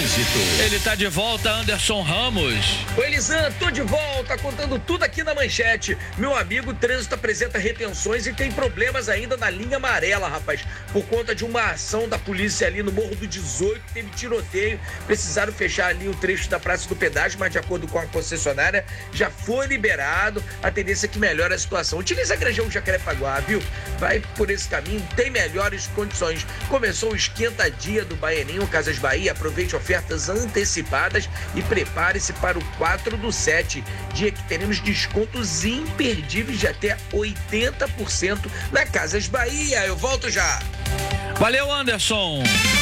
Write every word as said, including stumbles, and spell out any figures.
trânsito. Ele tá de volta, Anderson Ramos. Oi, Elisan, tô de volta, contando tudo aqui na manchete. Meu amigo, o trânsito apresenta retenções e tem problemas ainda na linha amarela, rapaz. Por conta de uma ação da polícia ali no Morro do dezoito, teve tiroteio. Precisaram fechar ali o trecho da Praça do Pedágio, mas de acordo com a concessionária, já foi liberado. A tendência é que melhora a situação. Utiliza a Grejão Jacarepaguá, viu? Vai por esse caminho, tem melhores condições. Começou o esquenta-dia do Baianinho, Casas Bahia. Aproveite ofertas antecipadas e prepare-se para o quatro do sete, dia que teremos descontos imperdíveis de até oitenta por cento na Casas Bahia. Eu volto já. Valeu, Anderson.